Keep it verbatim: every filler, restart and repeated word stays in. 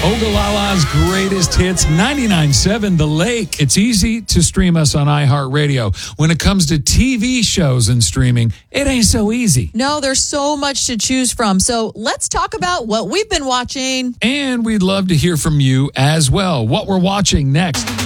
Ogallala's greatest hits, ninety-nine point seven The Lake. It's easy to stream us on iHeartRadio. When it comes to T V shows and streaming, it ain't so easy. No, there's so much to choose from. So let's talk about what we've been watching. And we'd love to hear from you as well. What we're watching next.